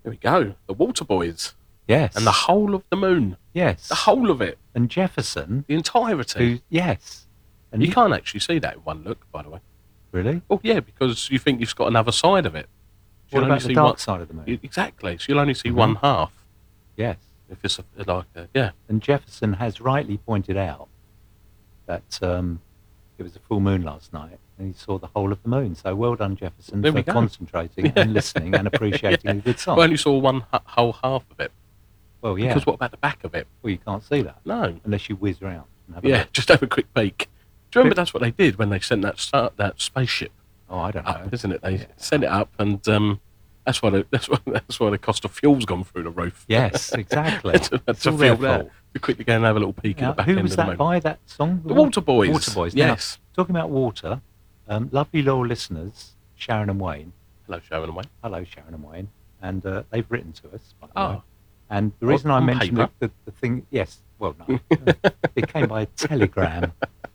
Here we go. The Waterboys. Yes. And the whole of the moon. Yes. The whole of it. And Jefferson. The entirety. Yes. And you can't actually see that in one look, by the way. Really? Well, yeah, because you think you've got another side of it. What about the dark side of the moon? Exactly. So you'll only see one half. Yes. If it's yeah. And Jefferson has rightly pointed out that it was a full moon last night and he saw the whole of the moon. So well done, Jefferson, for concentrating and listening and appreciating a good song. I only saw one whole half of it. Well, yeah. Because what about the back of it? Well, you can't see that. No. Unless you whiz around. And have a look. Just have a quick peek. Do you remember that's what they did when they sent that spaceship? Oh, I don't know. Up, isn't it? They sent it up, and that's why the cost of fuel's gone through the roof. Yes, exactly. to feel that. To quickly go and have a little peek at the back end of the moon. Who was that by, that song? The Waterboys. Waterboys. Yes. Now, talking about water, lovely loyal listeners, Sharon and Wayne. Hello, Sharon and Wayne. Hello, Sharon and Wayne. And they've written to us, by the way. Oh. And the reason I mentioned the thing, yes, well, no, it came by a telegram.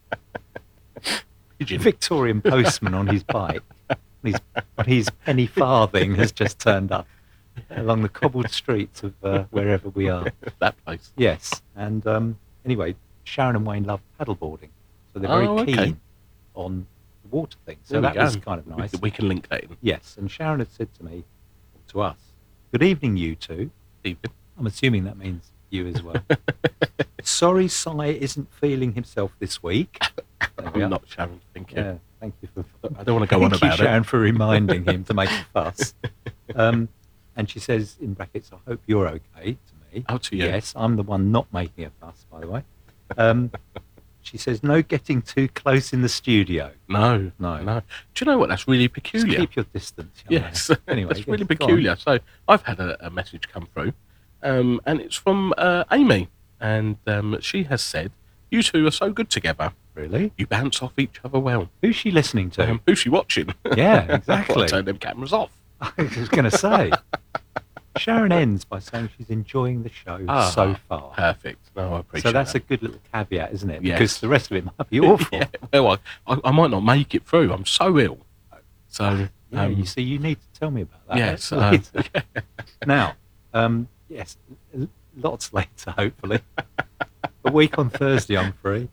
Victorian postman on his bike, his penny farthing has just turned up along the cobbled streets of wherever we are. That place. Yes, and anyway, Sharon and Wayne love paddleboarding, so they're very keen on the water thing. So that was kind of nice. We can link that in. Yes, and Sharon had said to me, to us, "Good evening, you two." Evening. I'm assuming that means you as well. Sorry, Si isn't feeling himself this week. I'm not, Sharon. Thank you. Yeah, thank you for. I don't want to go on about Sharon, for reminding him to make a fuss. And she says in brackets, "I hope you're okay." To me. Oh, to you. Yes, I'm the one not making a fuss, by the way. She says, "No getting too close in the studio." No. Do you know what? That's really peculiar. Just keep your distance. Yes. Anyway, it's really peculiar. So I've had a message come through, and it's from Amy, and she has said, "You two are so good together. Really? You bounce off each other well." Who's she listening to? Who's she watching? Yeah, exactly. Turn them cameras off. I was going to say. Sharon ends by saying she's enjoying the show so far. Perfect. No, I appreciate that. So that's a good little caveat, isn't it? Yes. Because the rest of it might be awful. Yeah. Well, I might not make it through. I'm so ill. So you see, you need to tell me about that. Yes. Now, yes, lots later, hopefully. A week on Thursday, I'm free.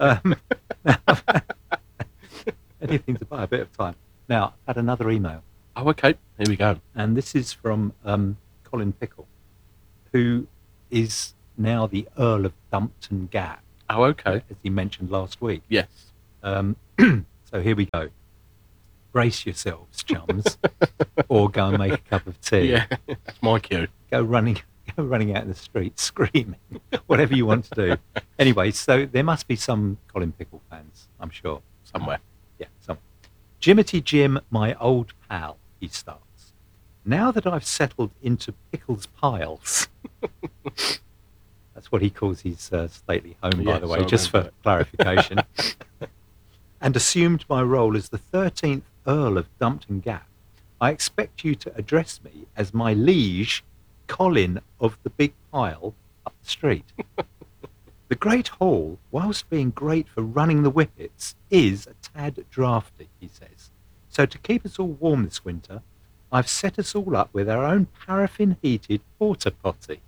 Anything to buy a bit of time. Now, I've had another email. Oh, okay. Here we go. And this is from Colin Pickle, who is now the Earl of Dumpton Gap. Oh, okay. As he mentioned last week. Yes. So here we go. Brace yourselves, chums, or go and make a cup of tea. Yeah, that's my cue. Go running out in the street, screaming, whatever you want to do. Anyway, so there must be some Colin Pickle fans, I'm sure. Somewhere. Yeah, somewhere. Jimity Jim, my old pal, he starts. Now that I've settled into Pickle's piles, that's what he calls his stately home, by the way, just for clarification, and assumed my role as the 13th Earl of Dumpton Gap, I expect you to address me as my liege, Colin of the Big Pile up the street. The Great Hall, whilst being great for running the whippets, is a tad draughty, he says. So to keep us all warm this winter, I've set us all up with our own paraffin-heated porta potty.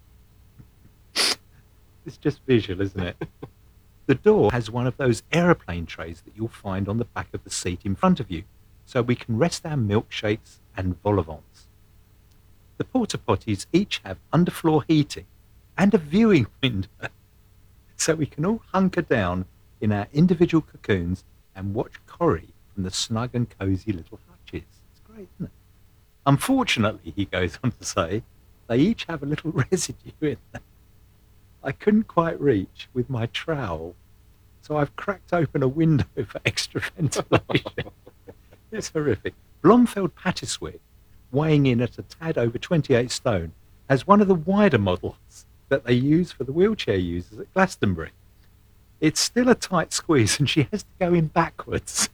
It's just visual, isn't it? The door has one of those aeroplane trays that you'll find on the back of the seat in front of you, so we can rest our milkshakes and vol au vents. The porta potties each have underfloor heating and a viewing window, so we can all hunker down in our individual cocoons and watch Corrie from the snug and cosy little hutches. It's great, isn't it? Unfortunately, he goes on to say, they each have a little residue in them. I couldn't quite reach with my trowel, so I've cracked open a window for extra ventilation. It's horrific. Blomfeld Pattiswick, weighing in at a tad over 28 stone, has one of the wider models that they use for the wheelchair users at Glastonbury. It's still a tight squeeze and she has to go in backwards.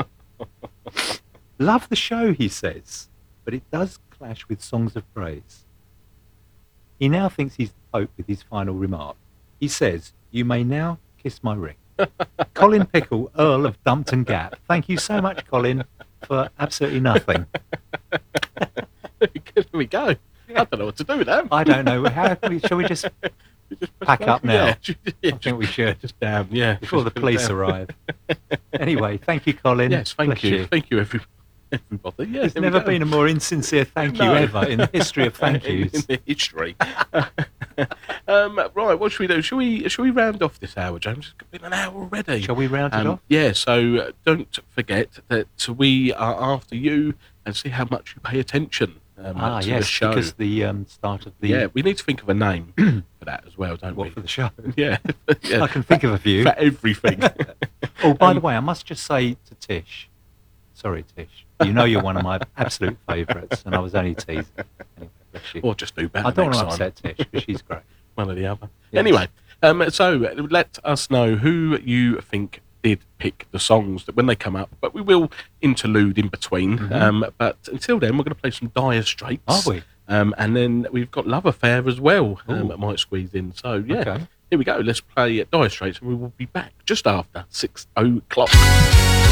Love the show, he says, but it does clash with songs of praise. He now thinks he's the Pope with his final remark. He says, you may now kiss my ring. Colin Pickle, Earl of Dumpton Gap. Thank you so much, Colin, for absolutely nothing. Here we go. I don't know what to do with them. I don't know. Shall we just We just pack up now? Yeah, I think we should. Just down, yeah. Before the just police down. arrive. Anyway, thank you, Colin. Yes, thank Bless you. Thank you, everybody. Yeah, There's there we never go. been a more insincere thank you No. ever in the history of thank in yous. the history. Right, what should we do? Shall we round off this hour, James? It's been an hour already. Shall we round it off? Yeah, so don't forget that we are after you and see how much you pay attention to the Yes, show. because the start of the... Yeah, we need to think of a name for that as well, don't What, we? for the show? Yeah. Yeah. I can think of a few. For everything. Oh, by the way, I must just say to Tish, sorry, Tish, you know you're one of my absolute favourites, and I was only teasing. Anyway, bless you. Or just do better I don't want next to time. upset Tish, because she's great. One or the other. Yes. Anyway, so let us know who you think did pick the songs that when they come up, but we will interlude in between. But until then, we're going to play some Dire Straits. Are we? And then we've got Love Affair as well Ooh. that might squeeze in. So, yeah, Okay. here we go. Let's play Dire Straits, and we will be back just after 6 o'clock.